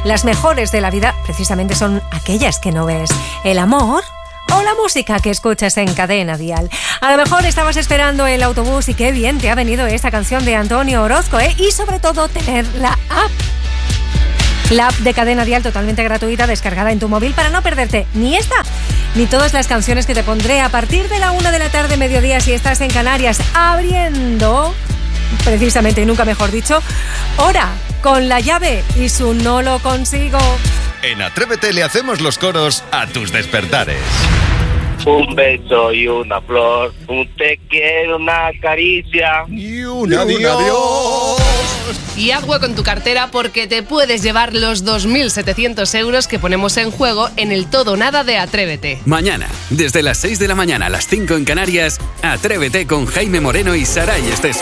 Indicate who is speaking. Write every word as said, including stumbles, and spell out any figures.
Speaker 1: las mejores de la vida precisamente son aquellas que no ves. El amor o la música que escuchas en Cadena Dial. A lo mejor estabas esperando el autobús y qué bien te ha venido esta canción de Antonio Orozco, ¿eh? Y sobre todo tener la app. La app de Cadena Dial totalmente gratuita, descargada en tu móvil para no perderte ni esta ni todas las canciones que te pondré a partir de la una de la tarde, mediodía, si estás en Canarias, abriendo, precisamente y nunca mejor dicho, Hora con La Llave y su No lo consigo.
Speaker 2: En Atrévete le hacemos los coros a tus despertares.
Speaker 3: Un beso y una flor, un te quiero, una caricia
Speaker 2: y un adiós.
Speaker 4: Y haz hueco en tu cartera porque te puedes llevar los dos mil setecientos euros que ponemos en juego en el todo o nada de Atrévete.
Speaker 5: Mañana, desde las seis de la mañana a las cinco en Canarias, Atrévete con Jaime Moreno y Saray Esteso.